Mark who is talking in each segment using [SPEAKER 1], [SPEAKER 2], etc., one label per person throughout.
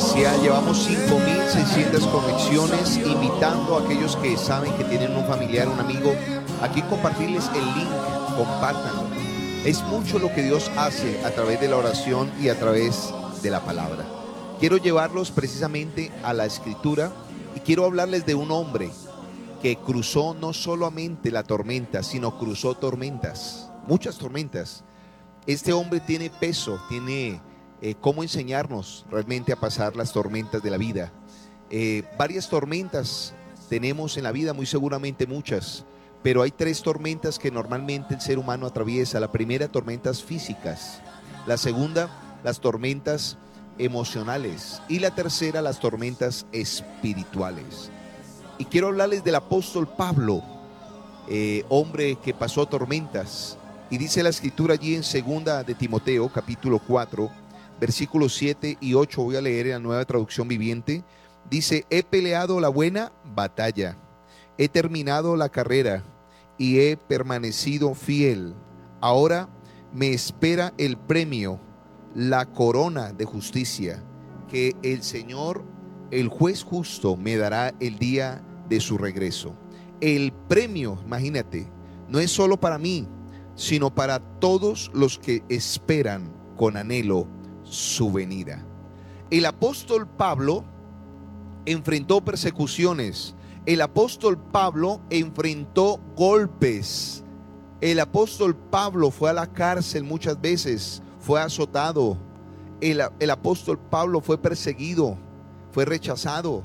[SPEAKER 1] especial. Llevamos 5.600 conexiones, invitando a aquellos que saben que tienen un familiar, un amigo, aquí compartirles el link, compártanlo. Es mucho lo que Dios hace a través de la oración y a través de la palabra. Quiero llevarlos precisamente a la Escritura y quiero hablarles de un hombre que cruzó no solamente la tormenta, sino cruzó tormentas, muchas tormentas. Este hombre tiene peso, tiene cómo enseñarnos realmente a pasar las tormentas de la vida. Varias tormentas tenemos en la vida, muy seguramente muchas, pero hay 3 tormentas que normalmente el ser humano atraviesa. La primera, tormentas físicas; la segunda, las tormentas emocionales; y la tercera, las tormentas espirituales. Y quiero hablarles del apóstol Pablo, hombre que pasó tormentas. Y dice la Escritura allí en 2 de Timoteo, capítulo 4, versículos 7 y 8, voy a leer en la Nueva Traducción Viviente. Dice: he peleado la buena batalla, he terminado la carrera y he permanecido fiel. Ahora me espera el premio, la corona de justicia, que el Señor, el juez justo, me dará el día de su regreso. El premio, imagínate, no es solo para mí, sino para todos los que esperan con anhelo su venida. El apóstol Pablo enfrentó persecuciones. El apóstol Pablo enfrentó golpes. El apóstol Pablo fue a la cárcel muchas veces, fue azotado. El apóstol Pablo fue perseguido, fue rechazado,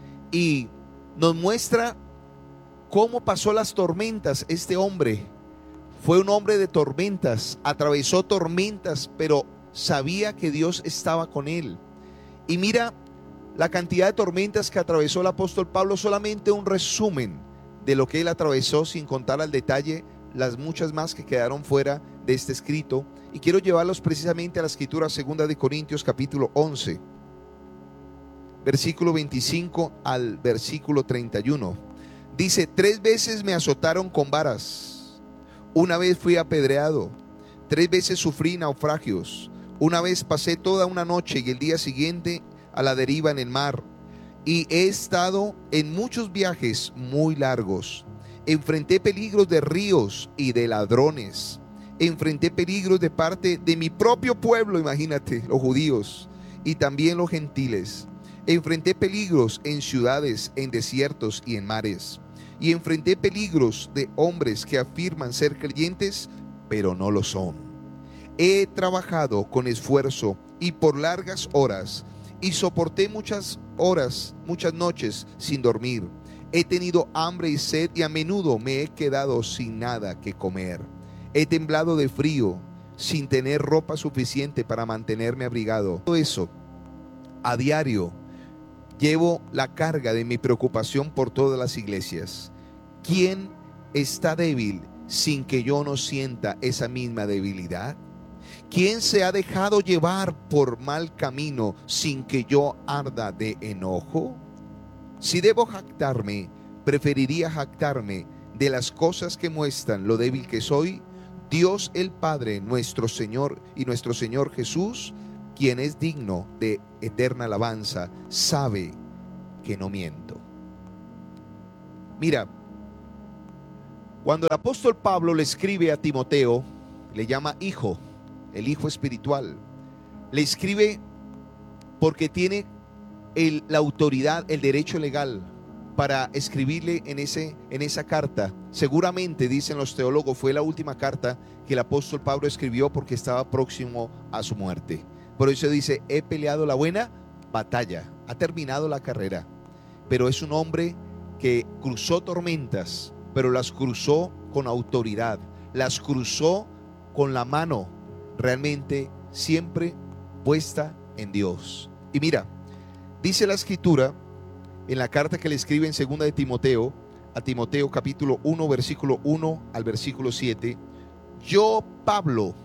[SPEAKER 1] y nos muestra cómo pasó las tormentas. Este hombre fue un hombre de tormentas, atravesó tormentas, pero sabía que Dios estaba con él. Y mira la cantidad de tormentas que atravesó el apóstol Pablo, solamente un resumen de lo que él atravesó, sin contar al detalle las muchas más que quedaron fuera de este escrito. Y quiero llevarlos precisamente a la Escritura, 2 de Corintios capítulo 11, versículo 25 al versículo 31. Dice: 3 veces me azotaron con varas, una vez fui apedreado, 3 veces sufrí naufragios, una vez pasé toda una noche y el día siguiente a la deriva en el mar, y he estado en muchos viajes muy largos. Enfrenté peligros de ríos y de ladrones, enfrenté peligros de parte de mi propio pueblo, imagínate, los judíos y también los gentiles. Enfrenté peligros en ciudades, en desiertos y en mares. Y enfrenté peligros de hombres que afirman ser creyentes, pero no lo son. He trabajado con esfuerzo y por largas horas, y soporté muchas horas, muchas noches sin dormir. He tenido hambre y sed, y a menudo me he quedado sin nada que comer. He temblado de frío, sin tener ropa suficiente para mantenerme abrigado. Todo eso, a diario, llevo la carga de mi preocupación por todas las iglesias. ¿Quién está débil sin que yo no sienta esa misma debilidad? ¿Quién se ha dejado llevar por mal camino sin que yo arda de enojo? Si debo jactarme, preferiría jactarme de las cosas que muestran lo débil que soy. Dios el Padre, nuestro Señor y nuestro Señor Jesús, quien es digno de eterna alabanza, sabe que no miento. Mira, cuando el apóstol Pablo le escribe a Timoteo, le llama hijo, el hijo espiritual. Le escribe porque tiene la autoridad, el derecho legal para escribirle en esa carta. Seguramente, dicen los teólogos, fue la última carta que el apóstol Pablo escribió porque estaba próximo a su muerte. Por eso dice: he peleado la buena batalla, ha terminado la carrera. Pero es un hombre que cruzó tormentas, pero las cruzó con autoridad, las cruzó con la mano realmente siempre puesta en Dios. Y mira, dice la Escritura en la carta que le escribe en 2 de Timoteo, a Timoteo capítulo 1, versículo 1 al versículo 7: yo, Pablo,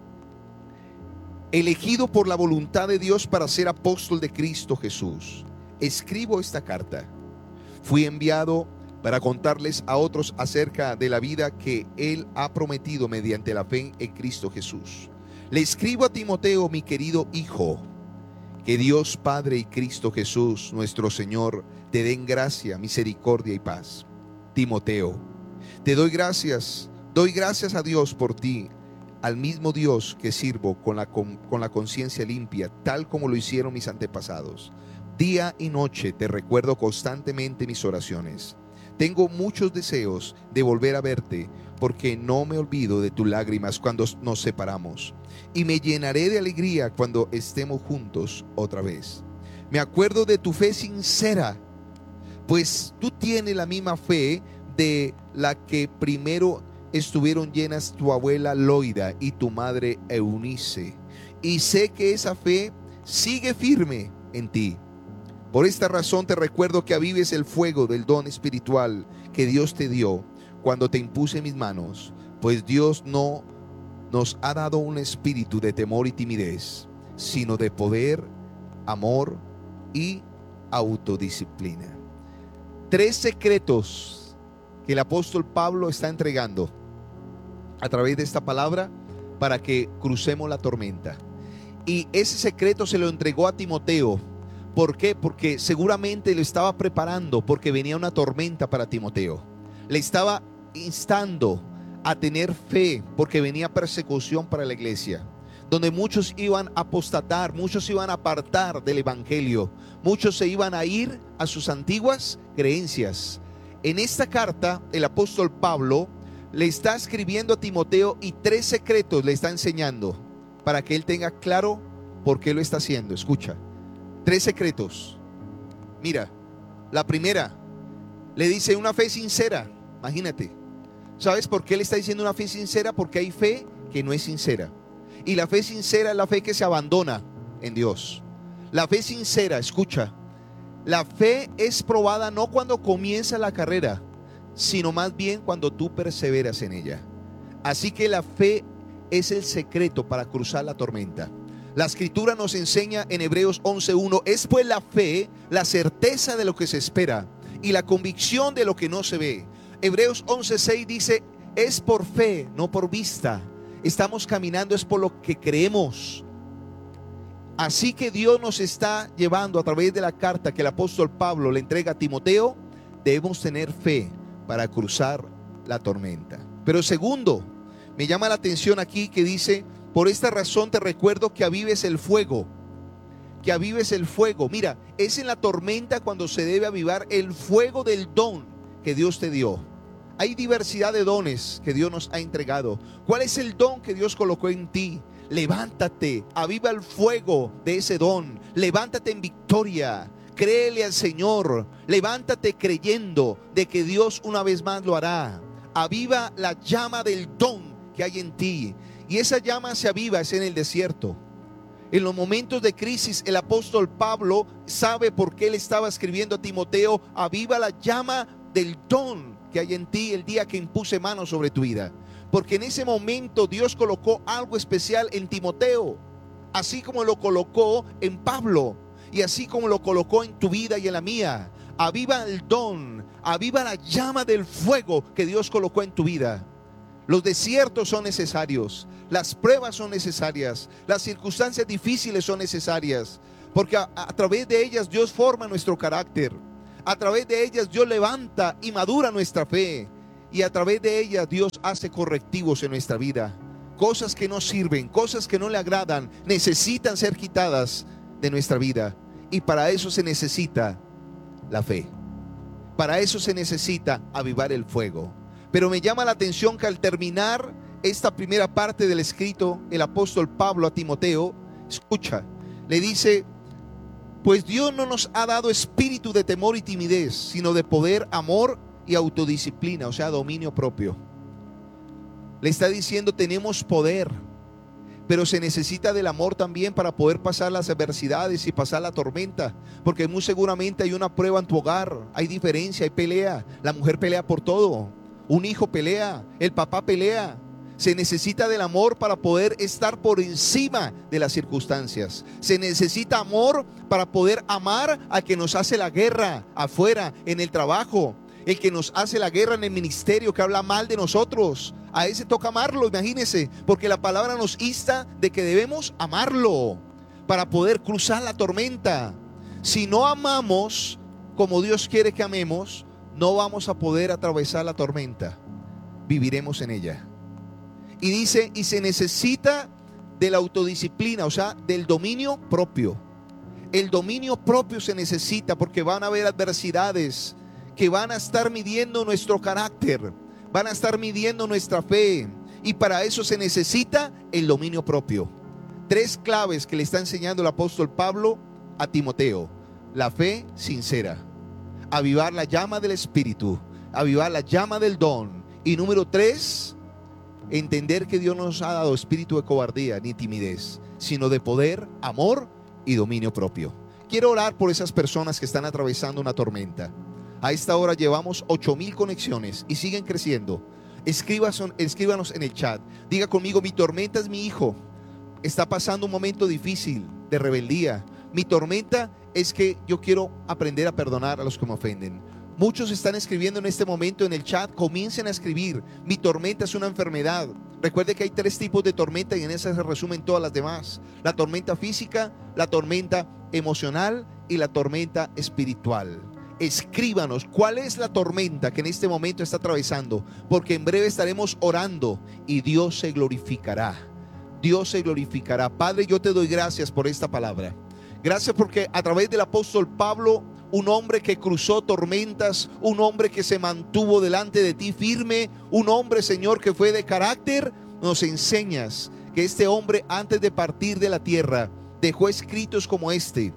[SPEAKER 1] elegido por la voluntad de Dios para ser apóstol de Cristo Jesús, escribo esta carta. Fui enviado para contarles a otros acerca de la vida que Él ha prometido mediante la fe en Cristo Jesús. Le escribo a Timoteo, mi querido hijo, Que Dios Padre y Cristo Jesús, nuestro Señor, te den gracia, misericordia y paz. Timoteo, te doy gracias a Dios por ti, al mismo Dios que sirvo con la conciencia limpia, tal como lo hicieron mis antepasados. Día y noche te recuerdo constantemente en mis oraciones. Tengo muchos deseos de volver a verte, porque no me olvido de tus lágrimas cuando nos separamos, y me llenaré de alegría cuando estemos juntos otra vez. Me acuerdo de tu fe sincera, pues tú tienes la misma fe de la que primero estuvieron llenas tu abuela Loida y tu madre Eunice, y sé que esa fe sigue firme en ti. Por esta razón te recuerdo que avives el fuego del don espiritual que Dios te dio cuando te impuse mis manos, pues Dios no nos ha dado un espíritu de temor y timidez, sino de poder, amor y autodisciplina. 3 secretos que el apóstol Pablo está entregando a través de esta palabra para que crucemos la tormenta. Y ese secreto se lo entregó a Timoteo. ¿Por qué? Porque seguramente lo estaba preparando, porque venía una tormenta para Timoteo. Le estaba instando a tener fe, porque venía persecución para la iglesia, donde muchos iban a apostatar, muchos iban a apartar del evangelio, muchos se iban a ir a sus antiguas creencias. En esta carta el apóstol Pablo le está escribiendo a Timoteo y 3 secretos le está enseñando para que él tenga claro por qué lo está haciendo. Escucha, 3 secretos. Mira, la primera le dice una fe sincera. Imagínate, ¿sabes por qué le está diciendo una fe sincera? Porque hay fe que no es sincera, y la fe sincera es la fe que se abandona en Dios. La fe sincera, escucha, la fe es probada no cuando comienza la carrera, sino más bien cuando tú perseveras en ella. Así que la fe es el secreto para cruzar la tormenta. La escritura nos enseña en Hebreos 11:1, es pues la fe, la certeza de lo que se espera y la convicción de lo que no se ve. Hebreos 11:6 dice, es por fe, no por vista. Estamos caminando es por lo que creemos. Así que Dios nos está llevando a través de la carta que el apóstol Pablo le entrega a Timoteo. Debemos tener fe para cruzar la tormenta. Pero segundo, me llama la atención aquí que dice, por esta razón te recuerdo que avives el fuego. Que avives el fuego. Mira, es en la tormenta cuando se debe avivar el fuego del don que Dios te dio. Hay diversidad de dones que Dios nos ha entregado. ¿Cuál es el don que Dios colocó en ti? Levántate, aviva el fuego de ese don. Levántate en victoria. Créele al Señor. Levántate creyendo de que Dios una vez más lo hará. Aviva la llama del don que hay en ti. Y esa llama se aviva es en el desierto. En los momentos de crisis, el apóstol Pablo sabe por qué le estaba escribiendo a Timoteo, aviva la llama del don que hay en ti el día que impuse manos sobre tu vida. Porque en ese momento Dios colocó algo especial en Timoteo, así como lo colocó en Pablo y así como lo colocó en tu vida y en la mía. Aviva el don, aviva la llama del fuego que Dios colocó en tu vida. Los desiertos son necesarios, las pruebas son necesarias, las circunstancias difíciles son necesarias, porque a través de ellas Dios forma nuestro carácter. A través de ellas Dios levanta y madura nuestra fe. Y a través de ellas Dios hace correctivos en nuestra vida. Cosas que no sirven, cosas que no le agradan, necesitan ser quitadas de nuestra vida. Y para eso se necesita la fe. Para eso se necesita avivar el fuego. Pero me llama la atención que al terminar esta primera parte del escrito, el apóstol Pablo a Timoteo, escucha, le dice, pues Dios no nos ha dado espíritu de temor y timidez, sino de poder, amor y autodisciplina, o sea, dominio propio. Le está diciendo, tenemos poder, pero se necesita del amor también para poder pasar las adversidades y pasar la tormenta, porque muy seguramente hay una prueba en tu hogar, hay diferencia, hay pelea. La mujer pelea por todo, un hijo pelea, el papá pelea. Se necesita del amor para poder estar por encima de las circunstancias. Se necesita amor para poder amar al que nos hace la guerra afuera, en el trabajo. El que nos hace la guerra en el ministerio, que habla mal de nosotros. A ese toca amarlo, imagínense, porque la palabra nos insta de que debemos amarlo. para poder cruzar la tormenta. Si no amamos como Dios quiere que amemos, no vamos a poder atravesar la tormenta. Viviremos en ella. Y dice, y se necesita de la autodisciplina, o sea, del dominio propio. El dominio propio se necesita porque van a haber adversidades que van a estar midiendo nuestro carácter, van a estar midiendo nuestra fe, y para eso se necesita el dominio propio. 3 claves que le está enseñando el apóstol Pablo a Timoteo: la fe sincera, avivar la llama del Espíritu, avivar la llama del don, y número 3, entender que Dios no nos ha dado espíritu de cobardía ni timidez, sino de poder, amor y dominio propio. Quiero orar por esas personas que están atravesando una tormenta. A esta hora llevamos 8,000 conexiones y siguen creciendo. Escríbanos en el chat. Diga conmigo: mi tormenta es mi hijo. Está pasando un momento difícil de rebeldía. Mi tormenta es que yo quiero aprender a perdonar a los que me ofenden. Muchos están escribiendo en este momento en el chat. Comiencen a escribir: mi tormenta es una enfermedad. Recuerde que hay 3 tipos de tormenta y en esa se resumen todas las demás: la tormenta física, la tormenta emocional y la tormenta espiritual. Escríbanos cuál es la tormenta que en este momento está atravesando, porque en breve estaremos orando y Dios se glorificará. Dios se glorificará. Padre, yo te doy gracias por esta palabra. Gracias porque a través del apóstol Pablo, un hombre que cruzó tormentas, un hombre que se mantuvo delante de ti firme, un hombre, Señor, que fue de carácter, nos enseñas que este hombre, antes de partir de la tierra, dejó escritos como este,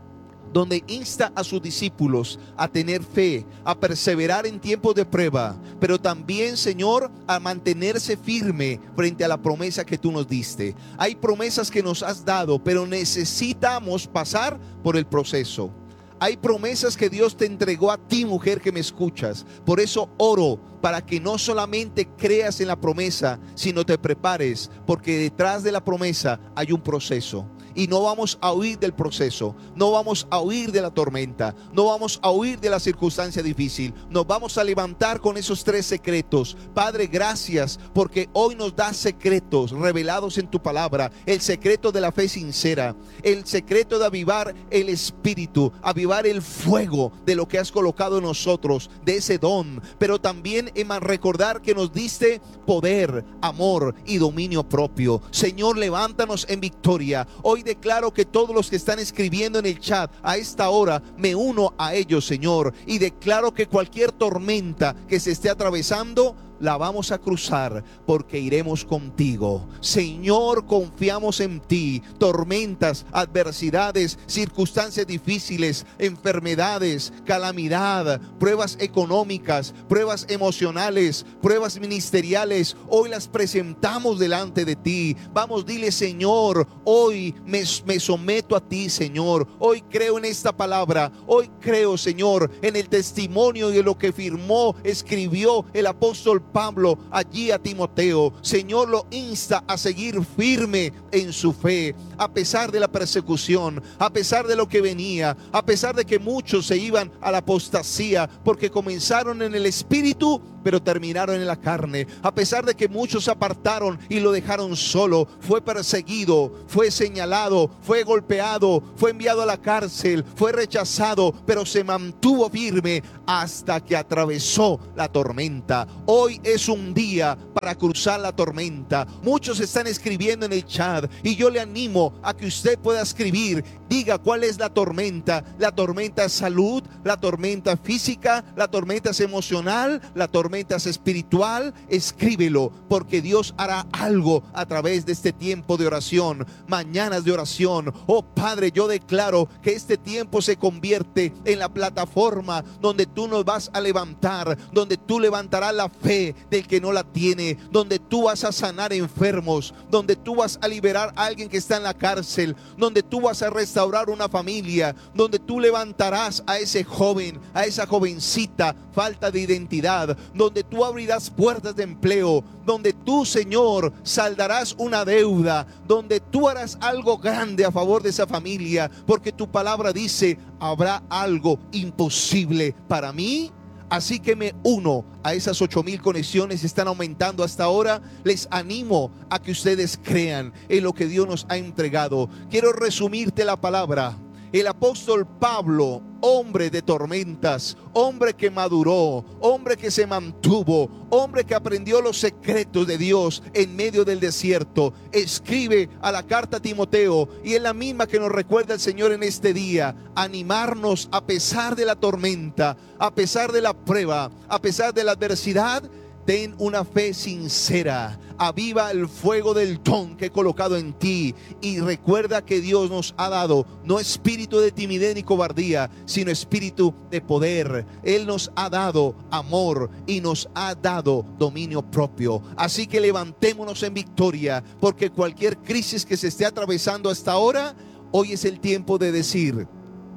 [SPEAKER 1] donde insta a sus discípulos a tener fe, a perseverar en tiempos de prueba, pero también, Señor, a mantenerse firme frente a la promesa que tú nos diste. Hay promesas que nos has dado, pero necesitamos pasar por el proceso. Hay promesas que Dios te entregó a ti, mujer que me escuchas. Por eso oro para que no solamente creas en la promesa, sino te prepares, porque detrás de la promesa hay un proceso. Y no vamos a huir del proceso, no vamos a huir de la tormenta, no vamos a huir de la circunstancia difícil. Nos vamos a levantar con esos 3 secretos. Padre, gracias porque hoy nos das secretos revelados en tu palabra. El secreto de la fe sincera, el secreto de avivar el espíritu, avivar el fuego de lo que has colocado en nosotros, de ese don. Pero también recordar que nos diste poder, amor y dominio propio. Señor, levántanos en victoria. Hoy declaro que todos los que están escribiendo en el chat a esta hora, me uno a ellos, Señor, y declaro que cualquier tormenta que se esté atravesando, la vamos a cruzar porque iremos contigo. Señor, confiamos en ti. Tormentas, adversidades, circunstancias difíciles, enfermedades, calamidad, pruebas económicas, pruebas emocionales, pruebas ministeriales, hoy las presentamos delante de ti. Vamos, dile: Señor, hoy me someto a ti, Señor. Hoy creo en esta palabra. Hoy creo, Señor, en el testimonio y en lo que firmó, escribió el apóstol Pablo allí a Timoteo. Señor, lo insta a seguir firme en su fe, a pesar de la persecución, a pesar de lo que venía, a pesar de que muchos se iban a la apostasía porque comenzaron en el espíritu pero terminaron en la carne, a pesar de que muchos se apartaron y lo dejaron solo. Fue perseguido, fue señalado, fue golpeado, fue enviado a la cárcel, fue rechazado, pero se mantuvo firme hasta que atravesó la tormenta. Hoy es un día para cruzar la tormenta. Muchos están escribiendo en el chat y yo le animo a que usted pueda escribir. Diga cuál es la tormenta. La tormenta es salud, la tormenta física, la tormenta es emocional, la tormenta es espiritual. Escríbelo, porque Dios hará algo a través de este tiempo de oración, mañanas de oración. Oh Padre, yo declaro que este tiempo se convierte en la plataforma donde tú nos vas a levantar, donde tú levantarás la fe del que no la tiene, donde tú vas a sanar enfermos, donde tú vas a liberar a alguien que está en la cárcel, donde tú vas a restaurar una familia, donde tú levantarás a ese joven, a esa jovencita, falta de identidad, donde tú abrirás puertas de empleo, donde tú, Señor, saldarás una deuda, donde tú harás algo grande a favor de esa familia, porque tu palabra dice: ¿habrá algo imposible para mí? Así que me uno a esas 8,000 conexiones, están aumentando hasta ahora. Les animo a que ustedes crean en lo que Dios nos ha entregado. Quiero resumirte la palabra. El apóstol Pablo, hombre de tormentas, hombre que maduró, hombre que se mantuvo, hombre que aprendió los secretos de Dios en medio del desierto, escribe a la carta a Timoteo, y es la misma que nos recuerda el Señor en este día: animarnos a pesar de la tormenta, a pesar de la prueba, a pesar de la adversidad. Ten una fe sincera, aviva el fuego del don que he colocado en ti, y recuerda que Dios nos ha dado no espíritu de timidez ni cobardía, sino espíritu de poder. Él nos ha dado amor y nos ha dado dominio propio. Así que levantémonos en victoria, porque cualquier crisis que se esté atravesando hasta ahora, hoy es el tiempo de decir: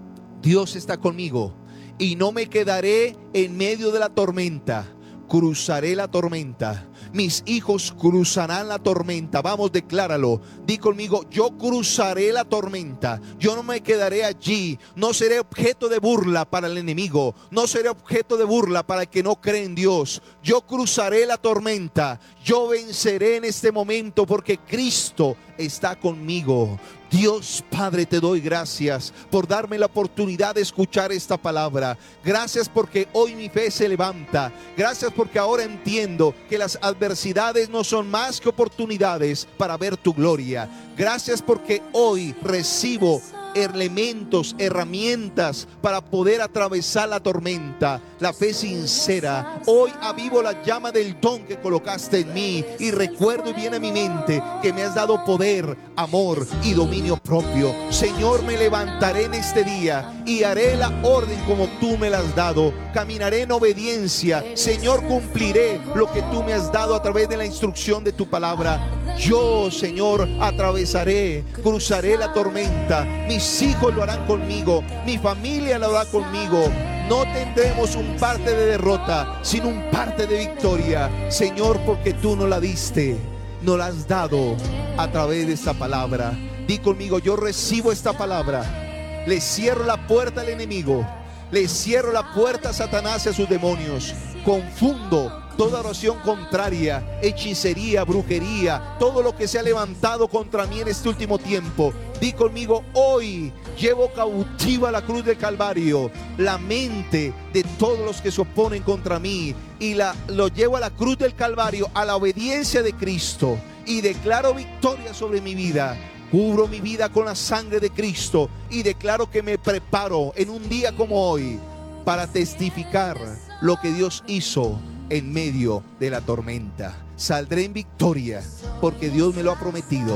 [SPEAKER 1] Dios está conmigo y no me quedaré en medio de la tormenta. Cruzaré la tormenta. Mis hijos cruzarán la tormenta. Vamos, decláralo. Di conmigo: yo cruzaré la tormenta. Yo no me quedaré allí. No seré objeto de burla para el enemigo. No seré objeto de burla para el que no cree en Dios. Yo cruzaré la tormenta. Yo venceré en este momento, porque Cristo está conmigo. Dios Padre, te doy gracias por darme la oportunidad de escuchar esta palabra. Gracias porque hoy mi fe se levanta. Gracias porque ahora entiendo que las adversidades no son más que oportunidades para ver tu gloria. Gracias porque hoy recibo elementos, herramientas para poder atravesar la tormenta. La fe sincera. Hoy avivo la llama del don que colocaste en mí, y recuerdo y viene a mi mente que me has dado poder, amor y dominio propio. Señor, me levantaré en este día y haré la orden como tú me la has dado. Caminaré en obediencia. Señor, cumpliré lo que tú me has dado a través de la instrucción de tu palabra. Yo, Señor, atravesaré, cruzaré la tormenta. Mis hijos lo harán conmigo, mi familia lo hará conmigo. No tendremos un parte de derrota, sino un parte de victoria, Señor, porque tú nos la diste, nos la has dado a través de esta palabra. Di conmigo: yo recibo esta palabra. Le cierro la puerta al enemigo, le cierro la puerta a Satanás y a sus demonios. Confundo toda oración contraria, hechicería, brujería, todo lo que se ha levantado contra mí en este último tiempo. Di conmigo: hoy llevo cautiva a la cruz del Calvario la mente de todos los que se oponen contra mí, y lo llevo a la cruz del Calvario, a la obediencia de Cristo, y declaro victoria sobre mi vida. Cubro mi vida con la sangre de Cristo, y declaro que me preparo en un día como hoy para testificar lo que Dios hizo en medio de la tormenta. Saldré en victoria porque Dios me lo ha prometido.